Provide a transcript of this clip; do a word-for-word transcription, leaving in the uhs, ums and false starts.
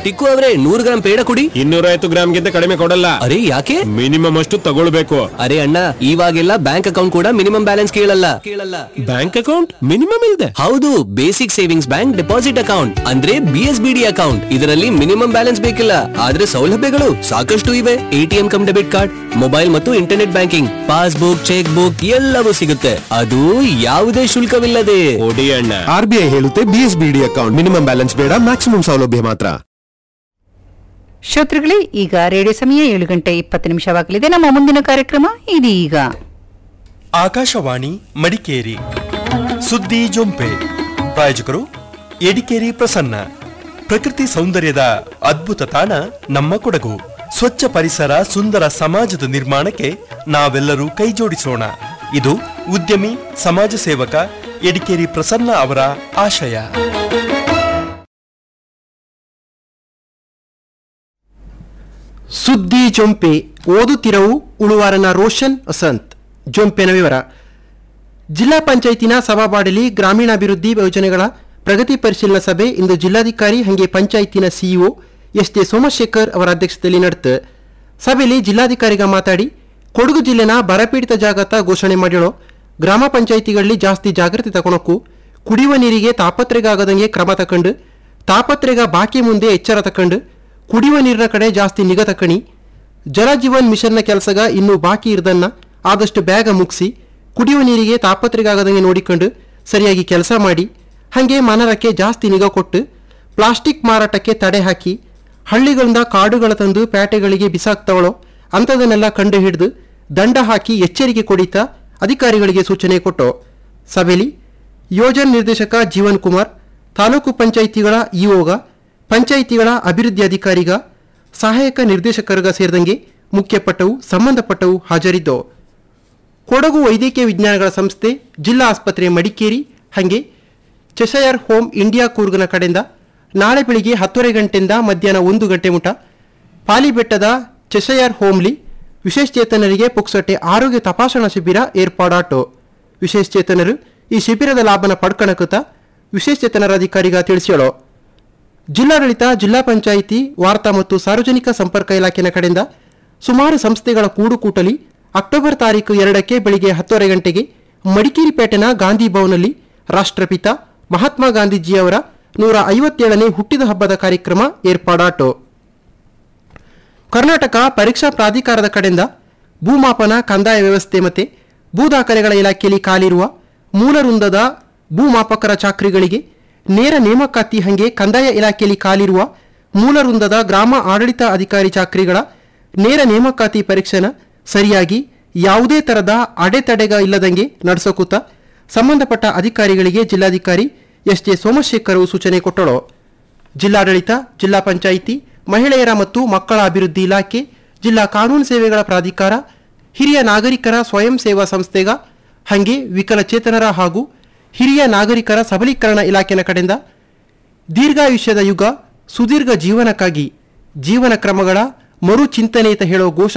Tick ಅವರೇ ನೂರು gram peda ಕೊಡಿ. ಇನ್ನೂರೈವತ್ತು ಗ್ರಾಮ್ಗಿಂತ ಕಡಿಮೆ ಕೊಡಲ್ಲ. ಅರೆ ಯಾಕೆ? ಮಿನಿಮಮ್ ಅಷ್ಟು ತಗೊಳ್ಬೇಕು. ಅರೆ ಅಣ್ಣ, ಇವಾಗೆಲ್ಲ ಬ್ಯಾಂಕ್ ಅಕೌಂಟ್ ಕೂಡ ಮಿನಿಮಮ್ ಬ್ಯಾಲೆನ್ಸ್ ಕೇಳಲ್ಲ ಕೇಳಲ್ಲ ಬ್ಯಾಂಕ್ ಅಕೌಂಟ್ ಮಿನಿಮಮ್ ಇದೆ. ಹೌದು, basic savings bank deposit account ಅಂದ್ರೆ B S B D account. ಇದರಲ್ಲಿ ಮಿನಿಮಮ್ ಬ್ಯಾಲೆನ್ಸ್ ಬೇಕಿಲ್ಲ, ಆದ್ರೆ ಸೌಲಭ್ಯಗಳು ಸಾಕಷ್ಟು ಇವೆ. ATM come debit card, mobile ಮತ್ತು internet banking, passbook, cheque book ಎಲ್ಲವೂ ಸಿಗುತ್ತೆ. ಅದು ಯಾವುದೇ ಶುಲ್ಕವಿಲ್ಲದೆ. ಕೊಡಿ ಅಣ್ಣ. ಆರ್ ಬಿ ಐ ಹೇಳುತ್ತೆ B S B D account minimum balance ಬೇಡ, ಮ್ಯಾಕ್ಸಿಮಮ್ ಸೌಲಭ್ಯ ಮಾತ್ರ. ಶ್ರೋತೃಗಳೇ, ಈಗ ರೇಡಿಯೋ ಸಮಯ ಏಳು ಗಂಟೆ ಇಪ್ಪತ್ತು ನಿಮಿಷವಾಗಲಿದೆ. ನಮ್ಮ ಮುಂದಿನ ಕಾರ್ಯಕ್ರಮ ಇದೀಗ. ಆಕಾಶವಾಣಿ ಮಡಿಕೇರಿ ಸುದ್ದಿ ಜೊಂಪೆ. ಪ್ರಾಯೋಜಕರು ಎಡಿಕೇರಿ ಪ್ರಸನ್ನ. ಪ್ರಕೃತಿ ಸೌಂದರ್ಯದ ಅದ್ಭುತ ತಾಣ ನಮ್ಮ ಕೊಡಗು. ಸ್ವಚ್ಛ ಪರಿಸರ, ಸುಂದರ ಸಮಾಜದ ನಿರ್ಮಾಣಕ್ಕೆ ನಾವೆಲ್ಲರೂ ಕೈಜೋಡಿಸೋಣ. ಇದು ಉದ್ಯಮಿ ಸಮಾಜ ಸೇವಕ ಎಡಿಕೇರಿ ಪ್ರಸನ್ನ ಅವರ ಆಶಯ. ಸುದ್ದಿ ಜೊಂಪೆ. ಓದುತ್ತಿರವು ಉಳುವಾರನ ರೋಷನ್ ವಸಂತ್. ಜೊಂಪೆನ ವಿವರ. ಜಿಲ್ಲಾ ಪಂಚಾಯತಿನ ಸಭಾಬಾಡಲಿ ಗ್ರಾಮೀಣಾಭಿವೃದ್ಧಿ ಯೋಜನೆಗಳ ಪ್ರಗತಿ ಪರಿಶೀಲನಾ ಸಭೆ ಇಂದು ಜಿಲ್ಲಾಧಿಕಾರಿ ಹಾಗೆ ಪಂಚಾಯತಿನ ಸಿಇಒ ಎಸ್ ಟಿ ಸೋಮಶೇಖರ್ ಅವರ ಅಧ್ಯಕ್ಷತೆಯಲ್ಲಿ ನಡೆತು. ಸಭೆಯಲ್ಲಿ ಜಿಲ್ಲಾಧಿಕಾರಿಗ ಮಾತಾಡಿ ಕೊಡಗು ಜಿಲ್ಲೆನ ಬರಪೀಡಿತ ಜಾಗತ ಘೋಷಣೆ ಮಾಡಿರೋ ಗ್ರಾಮ ಪಂಚಾಯಿತಿಗಳಲ್ಲಿ ಜಾಸ್ತಿ ಜಾಗೃತಿ ತಗೊಳಕ್ಕೂ, ಕುಡಿಯುವ ನೀರಿಗೆ ತಾಪತ್ರೆಗಾಗದಂಗೆ ಕ್ರಮ ತಕೊಂಡು, ತಾಪತ್ರೆಗ ಬಾಕಿ ಮುಂದೆ ಎಚ್ಚರ ತಕೊಂಡು, ಕುಡಿಯುವ ನೀರಿನ ಕಡೆ ಜಾಸ್ತಿ ನಿಗಾ ತಕ್ಕಣಿ, ಜಲಜೀವನ್ ಮಿಷನ್ನ ಕೆಲಸಗ ಇನ್ನೂ ಬಾಕಿ ಇರದನ್ನ ಆದಷ್ಟು ಬೇಗ ಮುಗಿಸಿ, ಕುಡಿಯುವ ನೀರಿಗೆ ತಾಪತ್ರೆಗಾಗದಂಗೆ ನೋಡಿಕೊಂಡು ಸರಿಯಾಗಿ ಕೆಲಸ ಮಾಡಿ, ಹಾಗೆ ಮನರಕ್ಕೆ ಜಾಸ್ತಿ ನಿಗಾ ಕೊಟ್ಟು, ಪ್ಲಾಸ್ಟಿಕ್ ಮಾರಾಟಕ್ಕೆ ತಡೆ ಹಾಕಿ, ಹಳ್ಳಿಗಳಿಂದ ಕಾಡುಗಳ ತಂದು ಪೇಟೆಗಳಿಗೆ ಬಿಸಾಕ್ತವಳೋ ಅಂಥದನ್ನೆಲ್ಲ ಕಂಡು ಹಿಡಿದು ದಂಡ ಹಾಕಿ ಎಚ್ಚರಿಕೆ ಕೊಡಿತಾ ಅಧಿಕಾರಿಗಳಿಗೆ ಸೂಚನೆ ಕೊಟ್ಟು. ಸಭೆಯಲ್ಲಿ ಯೋಜನಾ ನಿರ್ದೇಶಕ ಜೀವನ್ ಕುಮಾರ್, ತಾಲೂಕು ಪಂಚಾಯಿತಿಗಳ ಇಒಗ, ಪಂಚಾಯಿತಿಗಳ ಅಭಿವೃದ್ಧಿ ಅಧಿಕಾರಿಗ, ಸಹಾಯಕ ನಿರ್ದೇಶಕರಿಗ ಸೇರಿದಂಗೆ ಮುಖ್ಯಪಟ್ಟವು ಸಂಬಂಧಪಟ್ಟವು ಹಾಜರಿದ್ದವು. ಕೊಡಗು ವೈದ್ಯಕೀಯ ವಿಜ್ಞಾನಗಳ ಸಂಸ್ಥೆ, ಜಿಲ್ಲಾ ಆಸ್ಪತ್ರೆ ಮಡಿಕೇರಿ ಹಾಗೆ ಚೆಶಯರ್ ಹೋಮ್ ಇಂಡಿಯಾ ಕೂರ್ಗ್ನ ಕಡೆಯಿಂದ ನಾಳೆ ಬೆಳಿಗ್ಗೆ ಹತ್ತುವರೆ ಗಂಟೆಯಿಂದ ಮಧ್ಯಾಹ್ನ ಒಂದು ಗಂಟೆ ಮುಟ ಪಾಲಿಬೆಟ್ಟದ ಚೆಶಯರ್ ಹೋಮ್ಲಿ ವಿಶೇಷಚೇತನರಿಗೆ ಪುಕ್ಸಟ್ಟೆ ಆರೋಗ್ಯ ತಪಾಸಣಾ ಶಿಬಿರ ಏರ್ಪಾಡಾಟು. ವಿಶೇಷಚೇತನರು ಈ ಶಿಬಿರದ ಲಾಭನ ಪಡ್ಕಣಕುತ್ತ ವಿಶೇಷಚೇತನರ ಅಧಿಕಾರಿಗ ತಿಳಿಸ್ಯಾಳೋ. ಜಿಲ್ಲಾಡಳಿತ, ಜಿಲ್ಲಾ ಪಂಚಾಯಿತಿ, ವಾರ್ತಾ ಮತ್ತು ಸಾರ್ವಜನಿಕ ಸಂಪರ್ಕ ಇಲಾಖೆಯ ಕಡೆಯಿಂದ ಸುಮಾರು ಸಂಸ್ಥೆಗಳ ಕೂಡುಕೂಟಲಿ ಅಕ್ಟೋಬರ್ ತಾರೀಕು ಎರಡಕ್ಕೆ ಬೆಳಿಗ್ಗೆ ಹತ್ತುವರೆ ಗಂಟೆಗೆ ಮಡಿಕೇರಿ ಪೇಟೆನ ಗಾಂಧಿ ಭವನಲ್ಲಿ ರಾಷ್ಟ್ರಪಿತ ಮಹಾತ್ಮ ಗಾಂಧೀಜಿಯವರ ನೂರ ಐವತ್ತೇಳನೇ ಹುಟ್ಟಿದ ಹಬ್ಬದ ಕಾರ್ಯಕ್ರಮ ಏರ್ಪಾಡಾಟು. ಕರ್ನಾಟಕ ಪರೀಕ್ಷಾ ಪ್ರಾಧಿಕಾರದ ಕಡೆಯಿಂದ ಭೂಮಾಪನ, ಕಂದಾಯ ವ್ಯವಸ್ಥೆ ಮತ್ತು ಭೂ ದಾಖಲೆಗಳ ಇಲಾಖೆಯಲ್ಲಿ ಖಾಲಿರುವ ಮೂಲ ವೃಂದದ ಭೂಮಾಪಕರ ಚಾಕರಿಗಳಿಗೆ ನೇರ ನೇಮಕಾತಿ ಹಂಗೆ ಕಂದಾಯ ಇಲಾಖೆಯಲ್ಲಿ ಖಾಲಿರುವ ಮೂಲ ವೃಂದದ ಗ್ರಾಮ ಆಡಳಿತ ಅಧಿಕಾರಿ ಚಾಕರಿಗಳ ನೇರ ನೇಮಕಾತಿ ಪರೀಕ್ಷೆನ ಸರಿಯಾಗಿ ಯಾವುದೇ ತರಹದ ಅಡೆತಡೆಗ ಇಲ್ಲದಂಗೆ ನಡೆಸೋಕೂತ ಸಂಬಂಧಪಟ್ಟ ಅಧಿಕಾರಿಗಳಿಗೆ ಜಿಲ್ಲಾಧಿಕಾರಿ ಎಸ್ ಜೆ ಸೋಮಶೇಖರ್ ಸೂಚನೆ ಕೊಟ್ಟಳು. ಜಿಲ್ಲಾಡಳಿತ, ಜಿಲ್ಲಾ ಪಂಚಾಯಿತಿ, ಮಹಿಳೆಯರ ಮತ್ತು ಮಕ್ಕಳ ಅಭಿವೃದ್ಧಿ ಇಲಾಖೆ, ಜಿಲ್ಲಾ ಕಾನೂನು ಸೇವೆಗಳ ಪ್ರಾಧಿಕಾರ, ಹಿರಿಯ ನಾಗರಿಕರ ಸ್ವಯಂ ಸೇವಾ ಸಂಸ್ಥೆಗ ಹಾಗೆ ವಿಕಲಚೇತನರ ಹಾಗೂ ಹಿರಿಯ ನಾಗರಿಕರ ಸಬಲೀಕರಣ ಇಲಾಖೆಯ ಕಡೆಯಿಂದ ದೀರ್ಘಾಯುಷ್ಯದ ಯುಗ ಸುದೀರ್ಘ ಜೀವನಕ್ಕಾಗಿ ಜೀವನ ಕ್ರಮಗಳ ಮರು ಚಿಂತನೆ ಅಂತ ಹೇಳೋ ಘೋಷ